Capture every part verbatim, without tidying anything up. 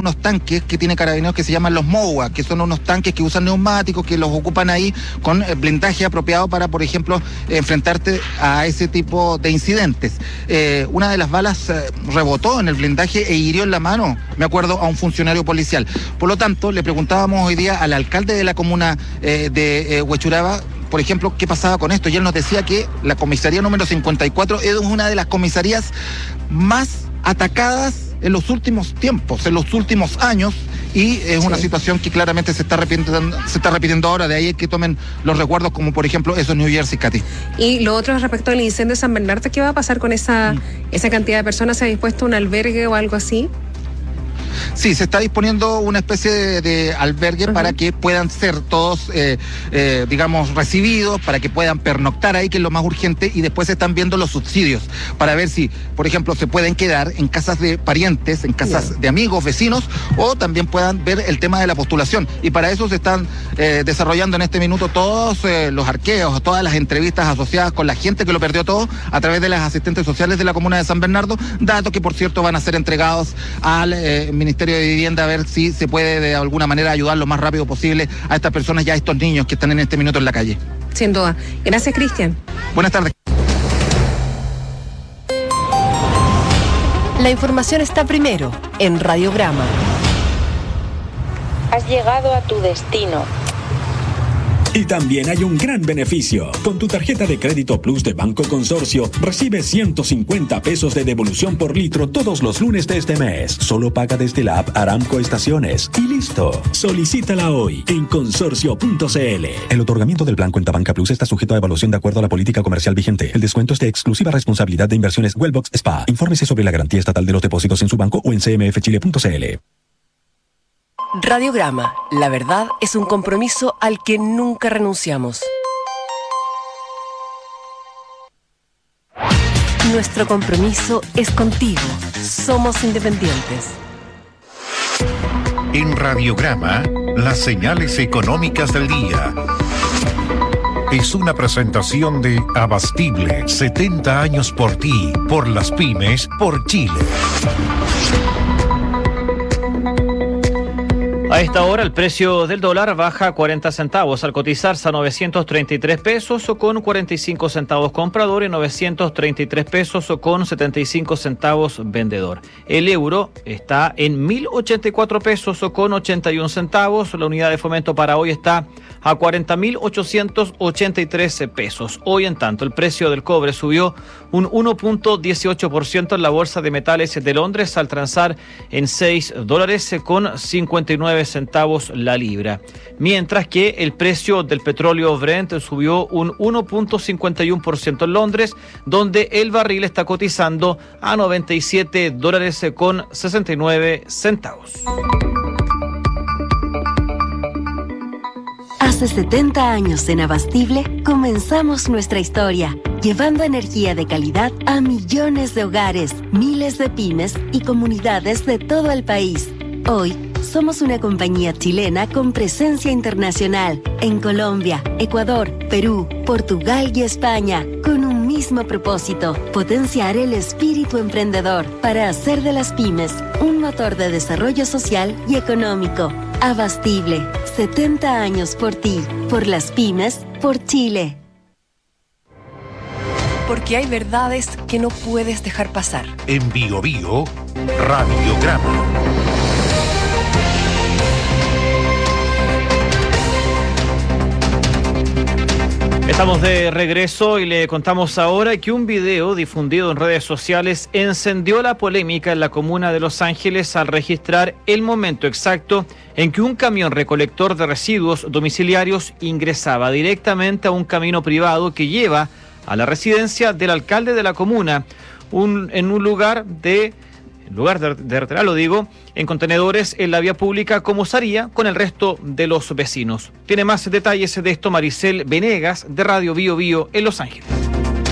unos tanques que tiene Carabineros que se llaman los MOWA, que son unos tanques que usan neumáticos, que los ocupan ahí con blindaje apropiado para, por ejemplo, enfrentarte a ese tipo de incidentes. Eh, una de las balas eh, rebotó en el blindaje e hirió en la mano, me acuerdo, a un funcionario policial. Por lo tanto, le preguntábamos hoy día al alcalde de la comuna eh, de eh, Huechuraba, por ejemplo, qué pasaba con esto, y él nos decía que la comisaría número cincuenta y cuatro es una de las comisarías más atacadas en los últimos tiempos, en los últimos años, y es sí. una situación que claramente se está repitiendo, se está repitiendo ahora. De ahí que tomen los recuerdos, como por ejemplo esos New Jersey, Katy. Y lo otro respecto al incendio de San Bernardo, ¿qué va a pasar con esa, mm. esa cantidad de personas? ¿Se ha dispuesto un albergue o algo así? Sí, se está disponiendo una especie de, de albergue uh-huh. para que puedan ser todos, eh, eh, digamos, recibidos, para que puedan pernoctar ahí, que es lo más urgente, y después se están viendo los subsidios, para ver si, por ejemplo, se pueden quedar en casas de parientes, en casas yeah. de amigos, vecinos, o también puedan ver el tema de la postulación. Y para eso se están eh, desarrollando en este minuto todos eh, los arqueos, todas las entrevistas asociadas con la gente que lo perdió todo, a través de las asistentes sociales de la comuna de San Bernardo, datos que, por cierto, van a ser entregados al eh, Ministerio de Vivienda, a ver si se puede de alguna manera ayudar lo más rápido posible a estas personas y a estos niños que están en este minuto en la calle. Sin duda. Gracias, Cristian. Buenas tardes. La información está primero en Radiograma. Has llegado a tu destino. Y también hay un gran beneficio. Con tu tarjeta de crédito Plus de Banco Consorcio, recibes ciento cincuenta pesos de devolución por litro todos los lunes de este mes. Solo paga desde la app Aramco Estaciones. Y listo. Solicítala hoy en consorcio punto c l. El otorgamiento del plan Cuenta Banca Plus está sujeto a evaluación de acuerdo a la política comercial vigente. El descuento es de exclusiva responsabilidad de Inversiones Wellbox Spa. Infórmese sobre la garantía estatal de los depósitos en su banco o en c m f chile punto c l. Radiograma. La verdad es un compromiso al que nunca renunciamos. Nuestro compromiso es contigo. Somos independientes. En Radiograma, las señales económicas del día. Es una presentación de Abastible, setenta años por ti, por las pymes, por Chile. A esta hora el precio del dólar baja cuarenta centavos al cotizarse a novecientos treinta y tres pesos con cuarenta y cinco centavos comprador y novecientos treinta y tres pesos con setenta y cinco centavos vendedor. El euro está en mil ochenta y cuatro pesos con ochenta y un centavos. La unidad de fomento para hoy está a cuarenta mil ochocientos ochenta y tres pesos. Hoy, en tanto, el precio del cobre subió un uno punto dieciocho por ciento en la Bolsa de Metales de Londres al transar en seis dólares con cincuenta y nueve centavos la libra. Mientras que el precio del petróleo Brent subió un uno punto cincuenta y uno por ciento en Londres, donde el barril está cotizando a noventa y siete dólares con sesenta y nueve centavos. Hace setenta años en Abastible comenzamos nuestra historia, llevando energía de calidad a millones de hogares, miles de pymes y comunidades de todo el país. Hoy, somos una compañía chilena con presencia internacional en Colombia, Ecuador, Perú, Portugal y España, con un mismo propósito: potenciar el espíritu emprendedor para hacer de las pymes un motor de desarrollo social y económico. Abastible, setenta años por ti, por las pymes, por Chile. Porque hay verdades que no puedes dejar pasar. En Bio Bio, Radiograma. Estamos de regreso y le contamos ahora que un video difundido en redes sociales encendió la polémica en la comuna de Los Ángeles al registrar el momento exacto en que un camión recolector de residuos domiciliarios ingresaba directamente a un camino privado que lleva a la residencia del alcalde de la comuna, un, en un lugar de... en lugar de, de retirar, lo digo, en contenedores en la vía pública, como se haría con el resto de los vecinos. Tiene más detalles de esto Maricel Venegas, de Radio Bio Bio en Los Ángeles.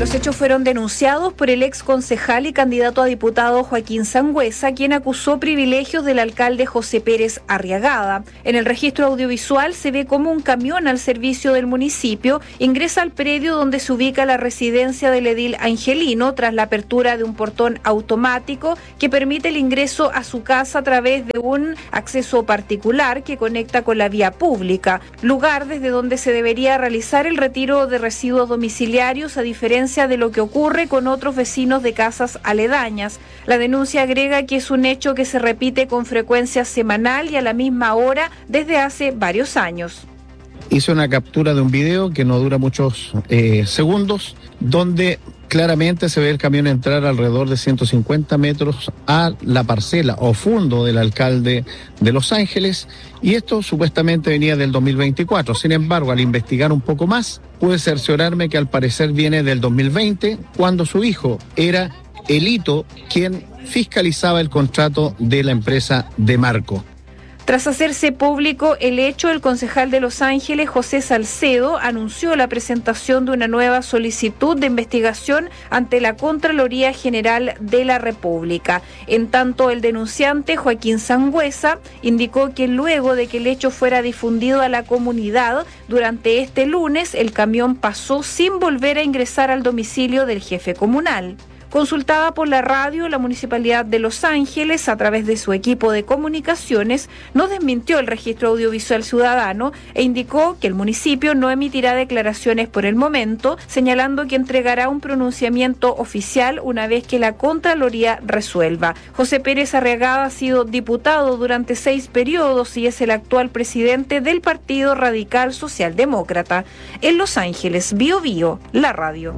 Los hechos fueron denunciados por el ex concejal y candidato a diputado Joaquín Sangüesa, quien acusó privilegios del alcalde José Pérez Arriagada. En el registro audiovisual se ve cómo un camión al servicio del municipio ingresa al predio donde se ubica la residencia del edil Angelino tras la apertura de un portón automático que permite el ingreso a su casa a través de un acceso particular que conecta con la vía pública, lugar desde donde se debería realizar el retiro de residuos domiciliarios, a diferencia de lo que ocurre con otros vecinos de casas aledañas. La denuncia agrega que es un hecho que se repite con frecuencia semanal y a la misma hora desde hace varios años. Hice una captura de un video que no dura muchos eh, segundos, donde claramente se ve el camión entrar alrededor de ciento cincuenta metros a la parcela o fondo del alcalde de Los Ángeles, y esto supuestamente venía del dos mil veinticuatro. Sin embargo, al investigar un poco más, pude cerciorarme que al parecer viene del dos mil veinte, cuando su hijo era Elito quien fiscalizaba el contrato de la empresa de Marco. Tras hacerse público el hecho, el concejal de Los Ángeles, José Salcedo, anunció la presentación de una nueva solicitud de investigación ante la Contraloría General de la República. En tanto, el denunciante, Joaquín Sangüesa, indicó que luego de que el hecho fuera difundido a la comunidad, durante este lunes el camión pasó sin volver a ingresar al domicilio del jefe comunal. Consultada por la radio, la Municipalidad de Los Ángeles, a través de su equipo de comunicaciones, no desmintió el registro audiovisual ciudadano e indicó que el municipio no emitirá declaraciones por el momento, señalando que entregará un pronunciamiento oficial una vez que la Contraloría resuelva. José Pérez Arriagada ha sido diputado durante seis periodos y es el actual presidente del Partido Radical Socialdemócrata. En Los Ángeles, Bio Bio, la radio.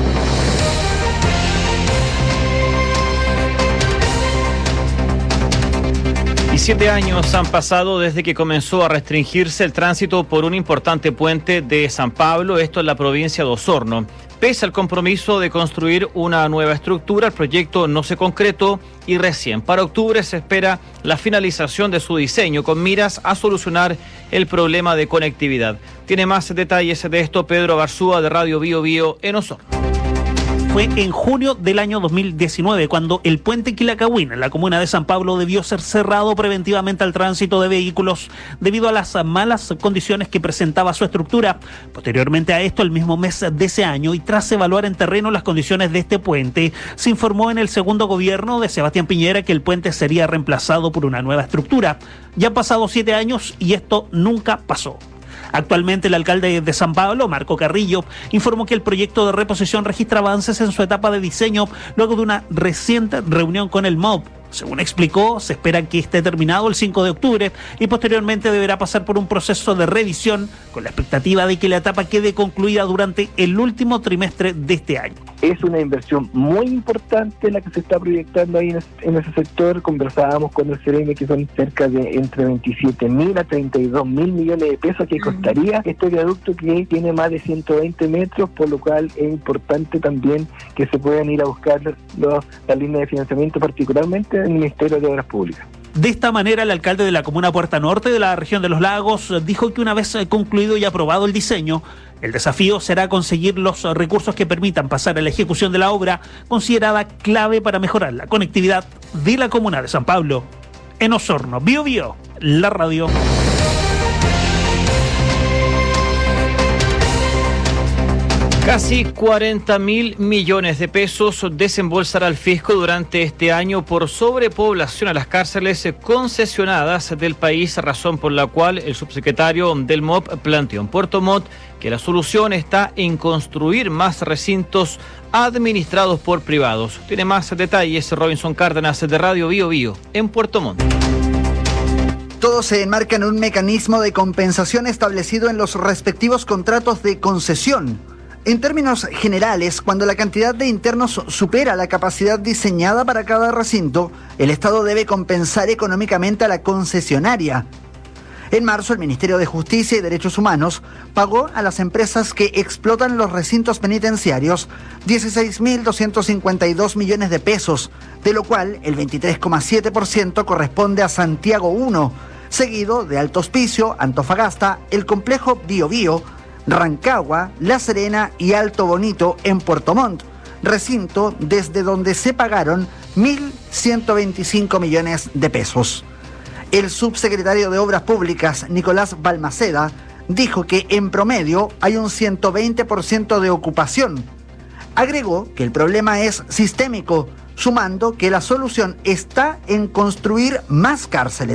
Y siete años han pasado desde que comenzó a restringirse el tránsito por un importante puente de San Pablo, esto en la provincia de Osorno. Pese al compromiso de construir una nueva estructura, el proyecto no se concretó y recién para octubre se espera la finalización de su diseño con miras a solucionar el problema de conectividad. Tiene más detalles de esto Pedro Garzúa de Radio Bio Bio en Osorno. Fue en junio del año dos mil diecinueve cuando el puente Quilacahuín en la comuna de San Pablo debió ser cerrado preventivamente al tránsito de vehículos debido a las malas condiciones que presentaba su estructura. Posteriormente a esto, el mismo mes de ese año y tras evaluar en terreno las condiciones de este puente, se informó en el segundo gobierno de Sebastián Piñera que el puente sería reemplazado por una nueva estructura. Ya han pasado siete años y esto nunca pasó. Actualmente el alcalde de San Pablo, Marco Carrillo, informó que el proyecto de reposición registra avances en su etapa de diseño luego de una reciente reunión con el M O B. Según explicó, se espera que esté terminado el cinco de octubre y posteriormente deberá pasar por un proceso de revisión con la expectativa de que la etapa quede concluida durante el último trimestre de este año. Es una inversión muy importante la que se está proyectando ahí en ese, en ese sector. Conversábamos con el C E R E M que son cerca de entre veintisiete mil a treinta y dos mil millones de pesos que costaría este viaducto que tiene más de ciento veinte metros, por lo cual es importante también que se puedan ir a buscar los, las líneas de financiamiento, particularmente del Ministerio de Obras Públicas. De esta manera, el alcalde de la comuna Puerta Norte de la región de Los Lagos dijo que una vez concluido y aprobado el diseño, el desafío será conseguir los recursos que permitan pasar a la ejecución de la obra, considerada clave para mejorar la conectividad de la comuna de San Pablo. En Osorno, Bio Bio, la radio. Casi cuarenta mil millones de pesos desembolsará el fisco durante este año por sobrepoblación a las cárceles concesionadas del país, razón por la cual el subsecretario del M O P planteó en Puerto Montt que la solución está en construir más recintos administrados por privados. Tiene más detalles Robinson Cárdenas de Radio Bio Bio en Puerto Montt. Todo se enmarca en un mecanismo de compensación establecido en los respectivos contratos de concesión. En términos generales, cuando la cantidad de internos supera la capacidad diseñada para cada recinto, el Estado debe compensar económicamente a la concesionaria. En marzo, el Ministerio de Justicia y Derechos Humanos pagó a las empresas que explotan los recintos penitenciarios dieciséis mil doscientos cincuenta y dos millones de pesos, de lo cual el veintitrés coma siete por ciento corresponde a Santiago uno, seguido de Alto Hospicio, Antofagasta, el complejo Bio Bio, Rancagua, La Serena y Alto Bonito en Puerto Montt, recinto desde donde se pagaron mil ciento veinticinco millones de pesos. El subsecretario de Obras Públicas, Nicolás Balmaceda, dijo que en promedio hay un ciento veinte por ciento de ocupación. Agregó que el problema es sistémico, sumando que la solución está en construir más cárceles.